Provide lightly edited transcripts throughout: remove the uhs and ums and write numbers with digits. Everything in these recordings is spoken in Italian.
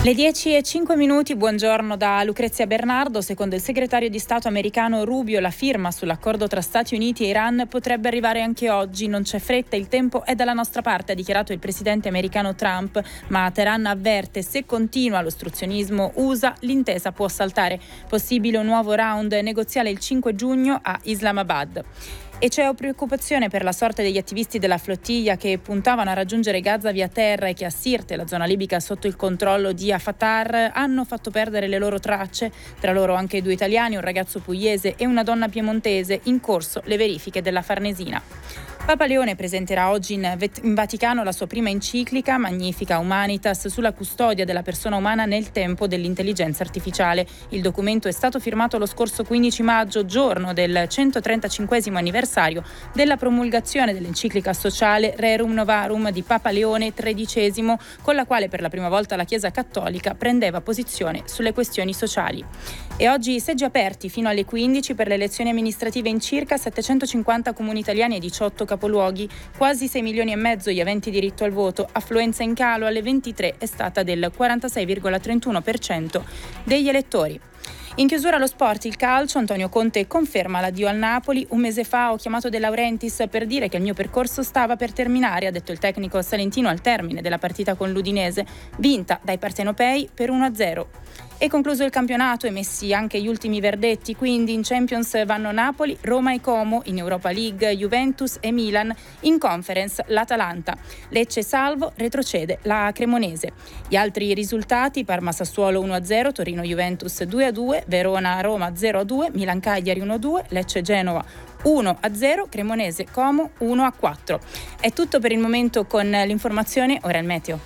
Le 10:05, buongiorno da Lucrezia Bernardo. Secondo il segretario di Stato americano Rubio, la firma sull'accordo tra Stati Uniti e Iran potrebbe arrivare anche oggi. Non c'è fretta, il tempo è dalla nostra parte, ha dichiarato il presidente americano Trump, ma Teheran avverte: se continua l'ostruzionismo USA, l'intesa può saltare. Possibile un nuovo round negoziale il 5 giugno a Islamabad. E c'è preoccupazione per la sorte degli attivisti della flottiglia che puntavano a raggiungere Gaza via terra e che a Sirte, la zona libica sotto il controllo di Haftar, hanno fatto perdere le loro tracce. Tra loro anche 2 italiani, un ragazzo pugliese e una donna piemontese. In corso le verifiche della Farnesina. Papa Leone presenterà oggi in Vaticano la sua prima enciclica, Magnificat Humanitas, sulla custodia della persona umana nel tempo dell'intelligenza artificiale. Il documento è stato firmato lo scorso 15 maggio, giorno del 135° anniversario della promulgazione dell'enciclica sociale Rerum Novarum di Papa Leone XIII, con la quale per la prima volta la Chiesa Cattolica prendeva posizione sulle questioni sociali. E oggi seggi aperti fino alle 15 per le elezioni amministrative in circa 750 comuni italiani e 18 capoluoghi, quasi 6,5 milioni gli aventi diritto al voto. Affluenza in calo, alle 23 è stata del 46,31% degli elettori. In chiusura lo sport, il calcio. Antonio Conte conferma l'addio al Napoli. Un mese fa ho chiamato De Laurentiis per dire che il mio percorso stava per terminare, ha detto il tecnico salentino al termine della partita con l'Udinese, vinta dai partenopei per 1-0. E concluso il campionato, emessi anche gli ultimi verdetti, quindi in Champions vanno Napoli, Roma e Como, in Europa League Juventus e Milan, in Conference l'Atalanta. Lecce salvo, retrocede la Cremonese. Gli altri risultati: Parma-Sassuolo 1-0, Torino-Juventus 2-2, Verona-Roma 0-2, Milan-Cagliari 1-2, Lecce-Genova 1-0, Cremonese-Como 1-4. È tutto per il momento con l'informazione, ora il meteo.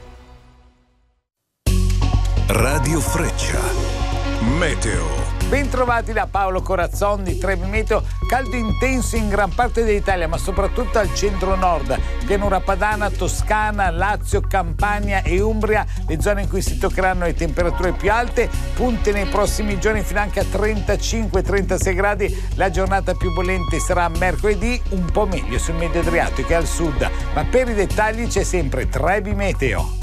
Radio Freccia, meteo. Bentrovati da Paolo Corazzon di Trebi Meteo. Caldo intenso in gran parte dell'Italia, ma soprattutto al centro-nord, pianura padana, Toscana, Lazio, Campania e Umbria, le zone in cui si toccheranno le temperature più alte, punte nei prossimi giorni fino anche a 35-36 gradi. La giornata più bollente sarà mercoledì, un po' meglio sul medio Adriatico e al sud, ma per i dettagli c'è sempre Trebi Meteo.